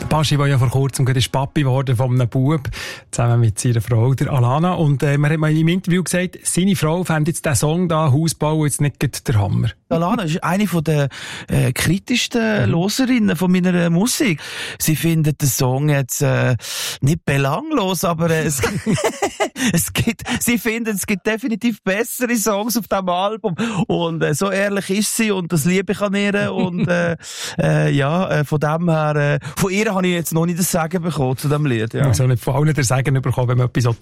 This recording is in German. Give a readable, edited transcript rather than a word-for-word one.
Baschi, der ja vor kurzem gerade Papi geworden von einem Bub, zusammen mit seiner Frau, der Alana. Und man hat mal im Interview gesagt, seine Frau fände jetzt den Song da, Hausbau, jetzt nicht der Hammer. Alana ist eine von der kritischsten Hörerinnen von meiner Musik. Sie findet den Song jetzt nicht belanglos, aber sie findet, es gibt definitiv bessere Songs auf diesem Album. Und so ehrlich ist sie und das liebe ich an ihr. Und von dem her, von ihr habe ich jetzt noch nicht das Sagen bekommen zu diesem Lied. Ja. Also nicht von allen das Sagen bekommen, wenn man etwas